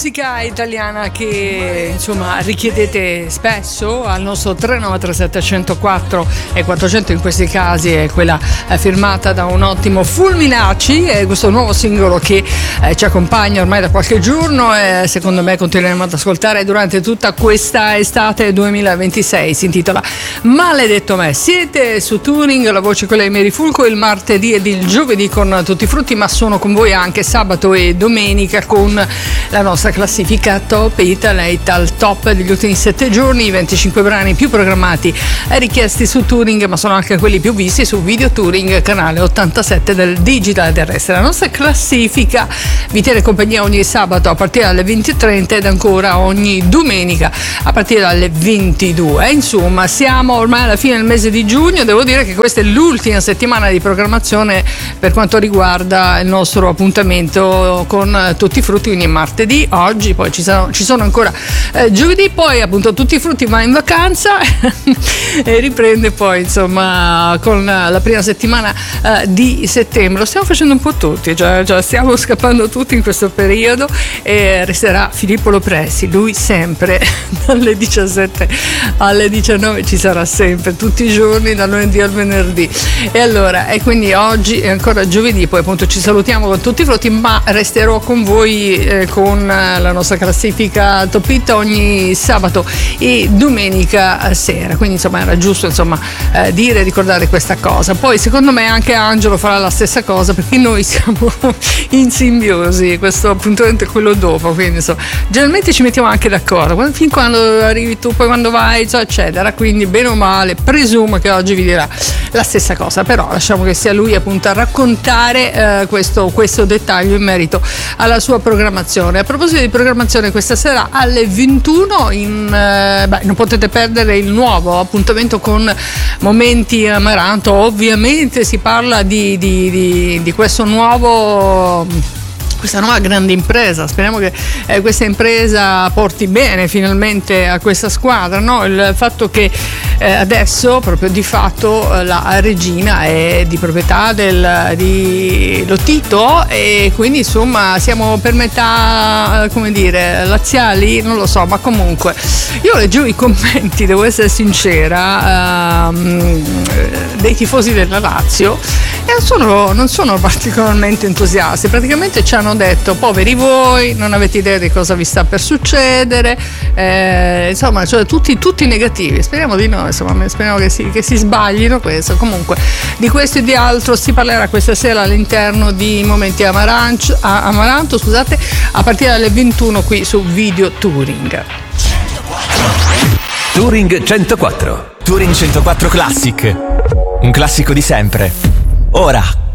musica italiana che insomma richiedete spesso al nostro 393 704 e 400, in questi casi è quella firmata da un ottimo Fulminacci, è questo nuovo singolo che ci accompagna ormai da qualche giorno e secondo me continueremo ad ascoltare durante tutta questa estate 2026. Si intitola Maledetto me. Siete su Touring, la voce quella di Mary Fulco, il martedì ed il giovedì con Tutti i Frutti, ma sono con voi anche sabato e domenica con la nostra classifica Top Italia al top degli ultimi 7 giorni, i 25 brani più programmati e richiesti su Touring, ma sono anche quelli più visti su Video Touring, canale 87 del Digital Terrestre. La nostra classifica vi tiene compagnia ogni sabato a partire dalle 20:30 ed ancora ogni domenica a partire dalle 22. Insomma, siamo ormai alla fine del mese di giugno. Devo dire che questa è l'ultima settimana di programmazione per quanto riguarda il nostro appuntamento con Tutti i Frutti, quindi martedì, oggi, poi ci sono ancora giovedì, poi appunto Tutti i Frutti va in vacanza e riprende poi insomma con la prima settimana di settembre. Lo stiamo facendo un po' tutti, cioè stiamo scappando tutti in questo periodo e resterà Filippo Lopresti, lui sempre dalle 17 alle 19 ci sarà sempre, tutti i giorni dal lunedì al venerdì. E quindi oggi è ancora giovedì, poi appunto ci salutiamo con Tutti i Frutti, ma resterò con voi con la nostra classifica Top Hit ogni sabato e domenica sera, quindi insomma era giusto ricordare questa cosa. Poi secondo me anche Angelo farà la stessa cosa, perché noi siamo in simbiosi, questo appuntamento è quello dopo, quindi insomma generalmente ci mettiamo anche d'accordo fin quando arrivi tu, poi quando vai eccetera, quindi bene o male presumo che oggi vi dirà la stessa cosa, però lasciamo che sia lui appunto a raccontare questo dettaglio in merito alla sua programmazione. A proposito di programmazione, questa sera alle 21 non potete perdere il nuovo appuntamento con Momenti Amaranto. Ovviamente si parla di questa nuova grande impresa. Speriamo che questa impresa porti bene finalmente a questa squadra, no? Il fatto che adesso proprio di fatto la regina è di proprietà di Lotito e quindi insomma siamo per metà laziali, non lo so, ma comunque io leggevo i commenti, devo essere sincera, dei tifosi della Lazio e non sono particolarmente entusiasti. Praticamente ci hanno detto: poveri voi, non avete idea di cosa vi sta per succedere, tutti negativi. Speriamo di no, speriamo che si sbaglino questo. Comunque di questo e di altro si parlerà questa sera all'interno di Momenti Amaranto, a partire dalle 21 qui su Video Touring. Touring 104. Touring 104 Classic. Un classico di sempre. Ora